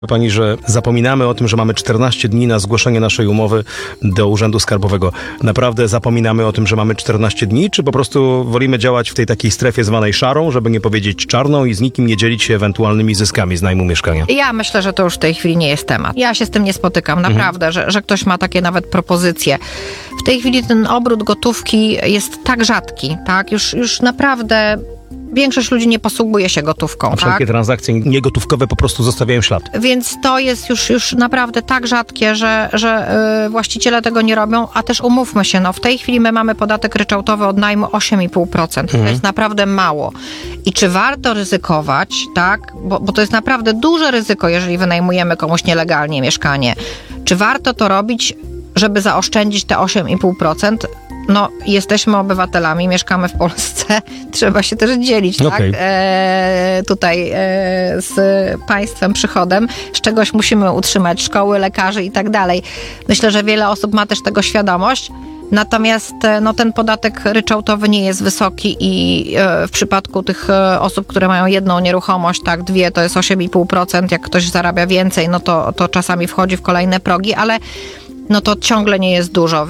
Pani, że zapominamy o tym, że mamy 14 dni na zgłoszenie naszej umowy do Urzędu Skarbowego. Naprawdę zapominamy o tym, że mamy 14 dni, czy po prostu wolimy działać w tej takiej strefie zwanej szarą, żeby nie powiedzieć czarną i z nikim nie dzielić się ewentualnymi zyskami z najmu mieszkania? Ja myślę, że to już w tej chwili nie jest temat. Ja się z tym nie spotykam, naprawdę, że ktoś ma takie nawet propozycje. W tej chwili ten obrót gotówki jest tak rzadki, tak? Już naprawdę większość ludzi nie posługuje się gotówką, A wszelkie tak? transakcje niegotówkowe po prostu zostawiają ślad. Więc to jest już naprawdę tak rzadkie, że właściciele tego nie robią, a też umówmy się, no w tej chwili my mamy podatek ryczałtowy od najmu 8,5%. To jest naprawdę mało. I czy warto ryzykować, tak? Bo to jest naprawdę duże ryzyko, jeżeli wynajmujemy komuś nielegalnie mieszkanie. Czy warto to robić, żeby zaoszczędzić te 8,5%? No, jesteśmy obywatelami, mieszkamy w Polsce, trzeba się też dzielić, tak? Tutaj z państwem, przychodem. Z czegoś musimy utrzymać szkoły, lekarzy i tak dalej. Myślę, że wiele osób ma też tego świadomość. Natomiast no, ten podatek ryczałtowy nie jest wysoki i w przypadku tych osób, które mają jedną nieruchomość, tak, dwie, to jest 8,5%. Jak ktoś zarabia więcej, no to czasami wchodzi w kolejne progi, ale no to ciągle nie jest dużo.